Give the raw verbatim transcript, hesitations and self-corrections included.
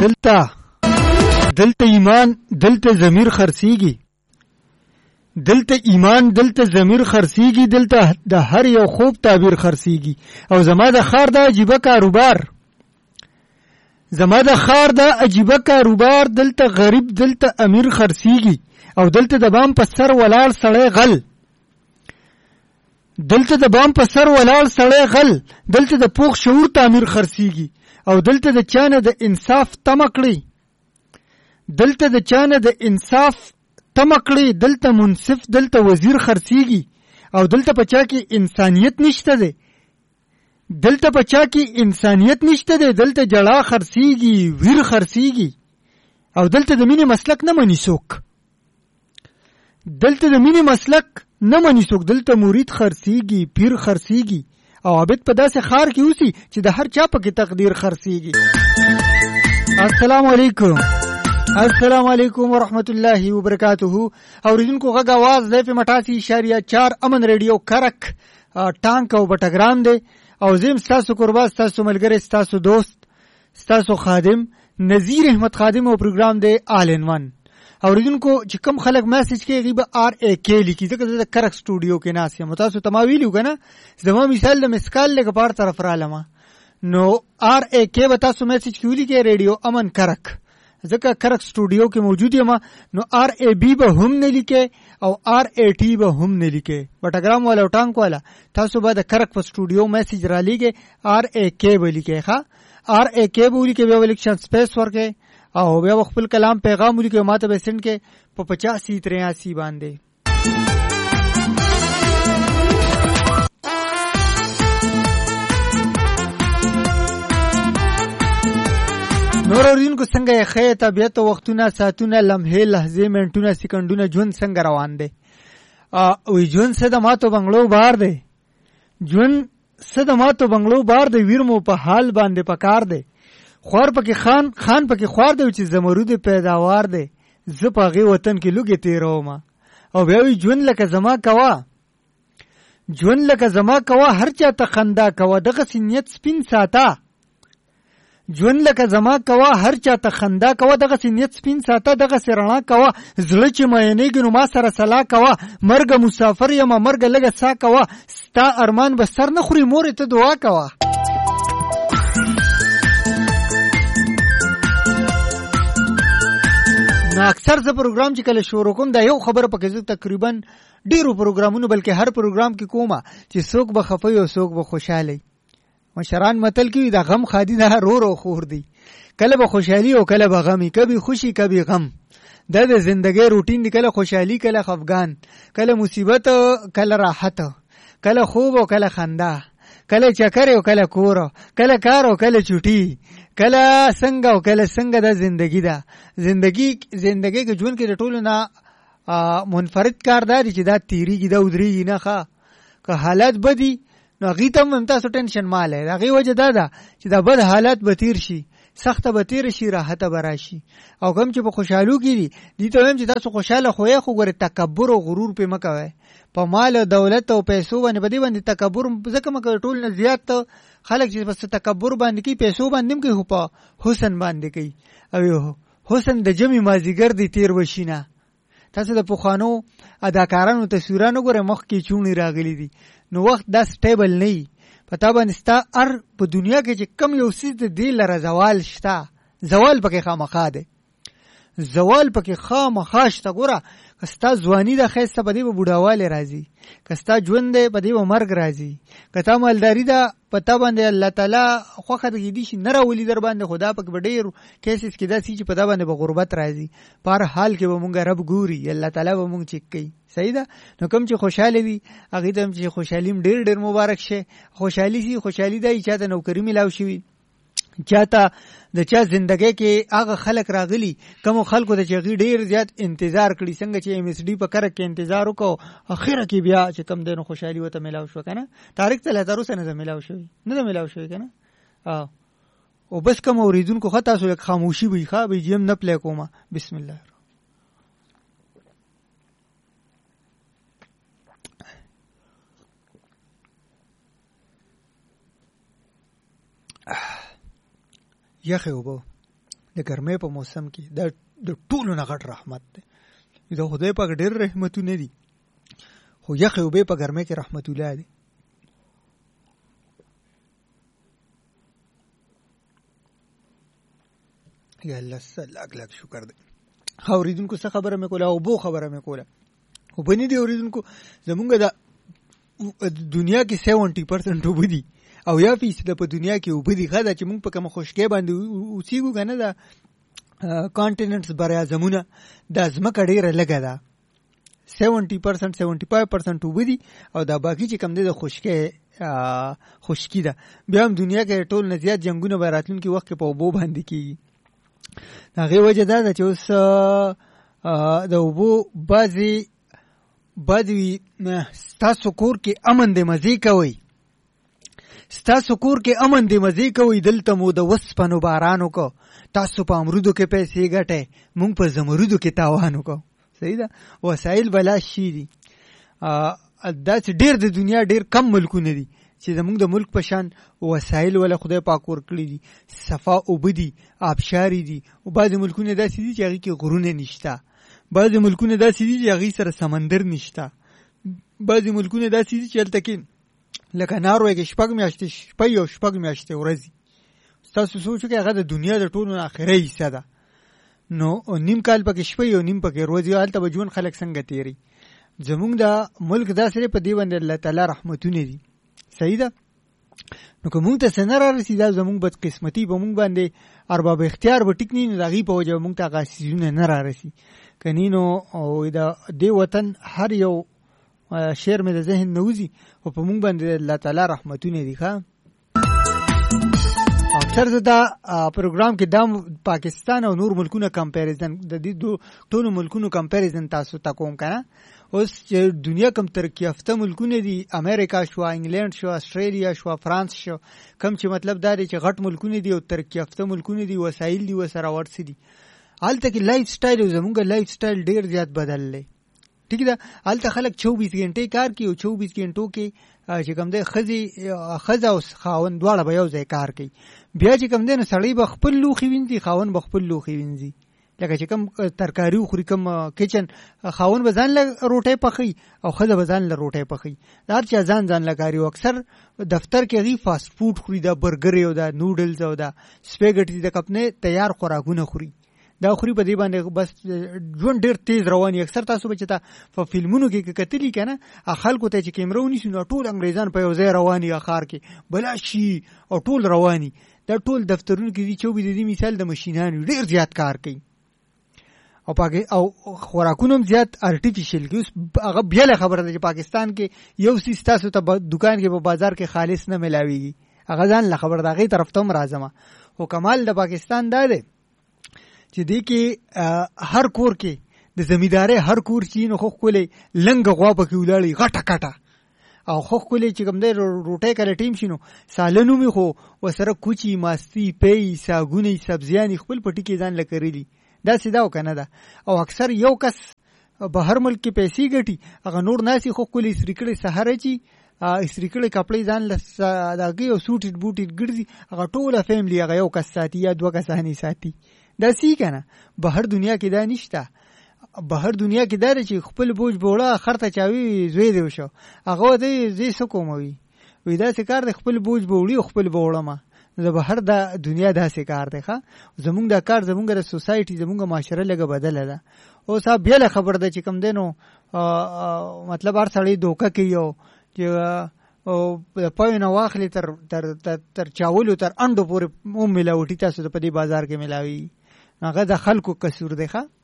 دلته دلته ایمان دلته ضمیر خرسیږي دلته ایمان دلته ضمیر خرسیږي دلته د هر یو خوب تعبیر خرسیږي او زما د خار د عجیبه کاروبار زما د خار د عجیبه کاروبار دلته غریب دلته امیر خرسیږي او دلته د بام په سر ولاړ سړی غل دلته د بام په سر ولاړ سړی غل دلته د پوخ شعور تعمیر خرسیږي او دلته د چانه د انصاف تمه کړي دلته د چانه د انصاف تمه کړي دلته منصف دلته وزیر خرسیږي او دلته پچا کې انسانیت نشته دی دلته پچا کې انسانیت نشته دی دلته جړه خرسیږي ویر خرسیږي او دلته د مینې مسلک نه مني څوک دلته د مینې مسلک نه مني څوک دلته مرید خرسیږي پیر خرسیږي او عابد په داسې خار کې اوسي چې د هر چا په کې تقدیر خرسیږي. السلام علیکم السلام علیکم ورحمت الله وبرکاتہ. اوریدونکو غږ आवाज د په مټاسی اشاریه چار امن ریډیو کرک ټانک او بټګرام دی او زم تاسو قربا تاسو ملګری تاسو دوست تاسو خادم نذیر احمد خادم او پروګرام دی آل ان ون. اوریدونکو چې کم خلک میسج کوي غیبه آر ای کی لیکي ځکه د کرک سټوډیو کې ناس یم تاسو تماویلو کنه زما مثال د مسکال لګ پار طرف را لمه نو آر ای کی به تاسو میسج کوي کې ریډیو امن کرک ځکه کرک سټوډیو کې موجود یم نو آر ای بی به هم نه لیکي او آر ای ټی به هم نه لیکي بټګرام والا او ټانک والا تاسو به د کرک په سټوډیو میسج را لیکي آر ای کی به لیکي ښا آر ای کی به لیکي به الیکشن سپیس ورکه او بیا خپل کلام پیغام ولیکي ماته به سند کې په پچاسی تریاسی باندې. نور اورینکو څنګه خې طبيعت وختونه ساتونه لمحې لحظې منټونه سکندونه ژوند څنګه روان دي او ژوند څه د ماتو بنگلو بار دی ژوند څه د ماتو بنگلو بار دی ویرمو په حال باندې پکار دی خوار پکې خان خان پکې خوار دی چې زمرود پیداوار دی زه په غي وطن کې لوګي تیروم او بیا وی ژوند لکه زما کوا ژوند لکه زما کوا هر چا ته خندا کوا دغه سنیت سپین ساته ژوند لکه زما کوا هر چا ته خندا کوا دغه سنیت سپین ساته دغه سرنا کوا زړه چې مینه ګنو ما سره سلا کوا مرګ مسافر یم مرګ لګه سا کوا ستا ارمان به سر نه خوري مور ته دعا کوا. نو اکثر زه پروګرام چې کله شروع کوم دا یو خبره پکې زه تقریبا ډیرو پروګرامونو بلکې هر پروګرام کې کومه چې څوک به خفه او څوک به خوشاله مشران متل کې دا غم خادي نه رو رو خور دی کله به خوشحالي او کله به غمي کبي خوشي کبي غم دا د ژوندۍ روټین دی کله خوشحالي کله خفګان کله مصیبت کله راحت کله خوب او کله خندا کله چکر او کله کور کله کار او کله چټي کله څنګه او کله څنګه د ژوندۍ ده ژوندۍ ژوندۍ کې ژوند کې ټولو نه منفرد کار دی چې دا تیریږي دا ودرېږي نه ښه که حالات بدی نو هغې ته هم تاسو ټینشن مالی د هغې وجه دا ده چې دا بد حالات به تیر شي سخته به تیر شي راحته به راشي او کوم چې په خوشحالو کې دي دې ته وایم چې تاسو خوشحاله خویه خو ګورې تکبر او غرور پې مه کوئ په مال او دولت او پیسو باندې په دې باندې تکبر ځکه مه کوئ ټول نه زیات خلک چې بس تکبر باندې کوي پیسو باندې هم کوي خو په حسن باندې کوي او حسن د جمع مازیګر دی تیر وشي نه تاسو د پخوانو اداکارانو تصویرانو ګورئ مخ کې چونې راغلي دي نو وخت دا سټیبل نه وي پتا باندې ستا ار په دنیا کې چې کم یو څیز د دې لره زوال شته زوال پکې خامخا دی زوال پکې خامخا شته ګوره که ستا ځواني ده ښایسته په دې به بوډاوالی راځي که ستا ژوند دی په دې به مرګ راځي که تا مالداري ده په تا باندې الله تعالی خوښه د کېدی شي نه راولي در باندې خو دا پکې به ډېر کیسز کې داسې چې په تا باندې به غربت راځي په هر حال کې به مونږ رب ګوري الله تعالی به مونږ چیک کوي صحیح ده نو کوم چې خوشحاله وي هغې ته هم چې خوشحالي هم ډېر ډېر مبارک شي خوشحالي شي خوشحالي دا چا ته نوکري میلاو شوي چاته د چا زندګۍ کې هغه خلک راغلي کوم خلکو د چې هغې ډېر زیات انتظار کړي څنګه چې ایم ایس ډي په کرک کې انتظار وکړو اخره کې بیا چې کم دی نو خوشحالي ورته میلاو شوه که نه تاریخ ته لا تر اوسه نه ده میلاو شوي نه ده میلاو شوي که نه او بس کوم اورېدونکو ښه تاسو لږ خاموشي وي ښه بی جي ام نه پلی کومه بسم الله یخې اوبه د ګرمۍ په موسم کې دا د ټولو نه غټ رحمت دی. د خدای پاک ډېر رحمتونه دي، خو یخې اوبه په ګرمۍ کې رحمت الله دی. یا الله لاک لاک شکر دی. اوریدونکو څه خبره مې کوله، اوبو خبره مې کوله. اوبه نه دي اوریدونکو، زمونږ د دنیا کې سیونټي پرسنټ اوبه دي او یا فیصد په دنیا کې اوبه دي. ښه ده چې مونږ په کومه خشکۍ باندې اوسېږو که نه، د کانټیننټس براعظمونه دا ځمکه ډېره لږه ده، سیونټي پرسنټ سیونټي فایو پرسنټ اوبه دي او دا باقي چې کوم دی د خشکۍ خشکي ده. بیا هم دنیا کې ټول نه زیات جنګونه به راتلونکي وخت کې په اوبو باندې کېږي. د هغې وجه دا ده چې اوس د اوبو بعضې بعضې ستاسو کور کې امن دی، مزې کوئ، ستاسو کور کې امن دی، مزې کوئ. دلته مو د وسپنو باران وکړو، تاسو په امرودو کې پیسې ګټئ، مونږ په زمرودو کې تاوان وکړو. صحیح ده. وسایل بلا شي دي. داسې ډېر د دنیا ډېر کم ملکونه دي چې زمونږ د ملک په شان وسایل ولا خدای پاک ورکړي دي، صفا اوبه دي، آبشاري دي. او بعضې ملکونه داسې دي چې هغې کې غرونه نشته، بعضې ملکونه داسې دي چې هغې سره سمندر نشته، بعضې ملکونه داسې دي چې هلته کې لکه ناروی کې شپږ میاشتې شپه او شپږ میاشتې ورځي. ستاسو سوچ وکړئ، هغه د دنیا د ټولو نه اخري حصه ده. نو نیم کال پکې شپه او نیم پکې ورځي، هلته به ژوند خلک څنګه تېري. زمونږ د ملک داسې دی، په دې باندې الله تعالی رحمتونه دي. صحیح ده. نو که مونږ ته څه نه رارسي، دا زمونږ بدقسمتي به مونږ باندې ارباب اختیار به ټیک نه وي، نو د هغې په وجه به مونږ ته هغه څیزونه نه رارسي. که نه نو د دې وطن هر یو شعر مې د ذهن نه وځي، خو په مونږ باندې الله تعالی رحمتونه دي. ښه اکثر زه دا پروګرام کې دا پاکستان او نور ملکونه کمپیریزن، د دې ټولو ملکونو کمپیریزن تاسو ته کوم که نه. اوس چې دنیا کم ترقي یافته ملکونه دي، امریکا شو، انګلینډ شو، استرالیا شو، فرانس شو، کم چې مطلب دا دی چې غټ ملکونه دي او ترقي یافته ملکونه دي، وسایل دي ورسره ورڅ دي. هلته کې لایف سټایل او زمونږ لایف سټایل ډېر زیات بدل دی. ټیک ده. هلته خلک چوبیس ګنټې کار کوي او چوبیس ګنټو کې چې کوم دی ښځې ښځه او خاوند دواړه به یو ځای کار کوي. بیا چې کوم دی نو سړی به خپل لوښي وینځي، خاوند به خپل لوښي وینځي. لکه چې کوم ترکاري وخوري، کوم کچن، خاوند به ځان له روټۍ پخوي او ښځه به ځان له روټۍ پخوي. د هر چا ځان ځان له کاري. او اکثر دفتر کې هغوی فاسټ فوډ خوري، دا برګرې او دا نوډلز او دا سپیګټي د کپنې تیار خوراکونه خوري. دا خوري په دې باندې بس ژوند ډېر تیز رواني. اکثر تاسو به چې تا په فلمونو کې کتلي که نه، خلکو ته چې کیمره ونیسي نو ټول انګریزان په یو ځای رواني، ښار کې بلا شي او ټول رواني. دا ټول دفترونو کې دي چوبې د دې مثال د مشینانو ډېر زیات کار کوي او پاک او خوراکونه هم زیات ارټیفیشل کې. اوس هغه بیله خبره ده چې پاکستان کې یو څیز تاسو ته دکان کې په بازار کې خالص نه ملاویږي، هغه ځان له خبر ده، هغې طرف ته هم راځم. خو کمال د پاکستان دا دی چې دې کې هر کور کې د زمیندارۍ هر کور چې نو خو ښکلی لنګه غوا پکې ولاړي غټه کټه او خو ښکلی چې کوم دی روټۍ کله ټیم شي نو سالن ومي، خو ورسره کوچي، ماستي، پی، ساګونې، سبزیانې خپل په ټکي ځان له کرلي. داسې دا که نه ده. او اکثر یو کس بهر ملک کې پیسې ګټي، هغه نور ناسي خو ښکلي استري کړی سهار اچي، استري کړی کپړې ځان له دغې او سوټېډ بوټېډ ګرځي، هغه ټوله فیملي هغه یو کس ساتي یا دوه کسانې ساتي. داسې که نه. بهر دنیا کې دا نشته. بهر دنیا کې دا دی چې خپل بوج بوړه خر ته چاوي زوی دی وشو، هغه دی زه څه کوم وي وي داسې کار دی، خپل بوج بوړي او خپل بوړمه. د بهر د دنیا داسې کار دی. ښه زمونږ دا کار زمونږ د سوسایټي زمونږ معاشره لږه بدله ده. اوس ها بیله خبر ده چې کوم دی نو مطلب هر سړی دوکه کوي او چې د پایو نه واخلي تر تر تر چاولو تر انډو پورې هم ملاوټي تاسو ته په دې بازار کې ملاوي. هغه د خلکو قصور دی. ښه